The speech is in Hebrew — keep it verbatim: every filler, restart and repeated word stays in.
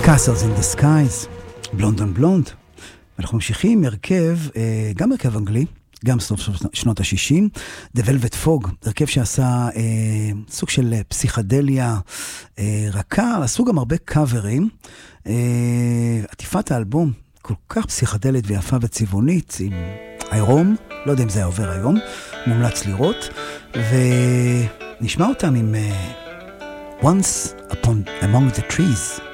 Castles in the Skies, בלונד אנד בלונד. ואנחנו ממשיכים עם הרכב, גם הרכב אנגלי, גם סוף שנות ה-שישים, The Velvet Fog, הרכב שעשה אה, סוג של פסיכדליה אה, רכה, עשו גם הרבה קאברים. אה, עטיפת האלבום כל כך פסיכדלית ויפה וצבעונית, עם עירום, לא יודע אם זה עובר היום, מומלץ לראות, ונשמע אותם עם uh, Once Upon Among the Trees.